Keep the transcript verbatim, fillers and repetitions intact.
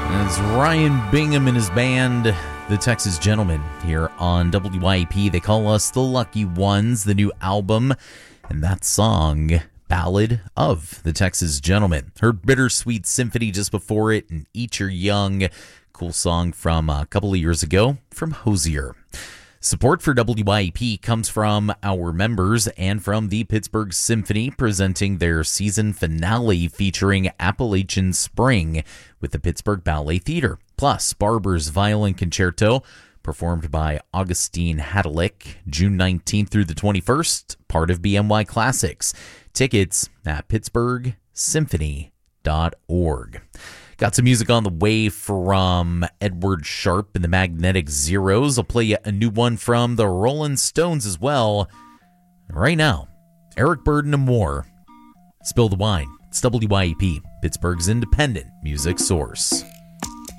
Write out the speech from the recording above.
It's Ryan Bingham and his band, the Texas Gentlemen, here on W Y E P. They call us the Lucky Ones, the new album, and that song, Ballad of the Texas Gentlemen. Heard Bittersweet Symphony just before it, and Eat Your Young, cool song from a couple of years ago from Hozier. Support for W Y E P comes from our members and from the Pittsburgh Symphony, presenting their season finale featuring Appalachian Spring with the Pittsburgh Ballet Theater. Plus, Barber's Violin Concerto, performed by Augustine Hadalick, June nineteenth through the twenty-first, part of B M Y Classics. Tickets at pittsburgh symphony dot org. Got some music on the way from Edward Sharpe and the Magnetic Zeros. I'll play you a new one from the Rolling Stones as well. Right now, Eric Burdon and more. Spill the Wine. It's W Y E P, Pittsburgh's independent music source.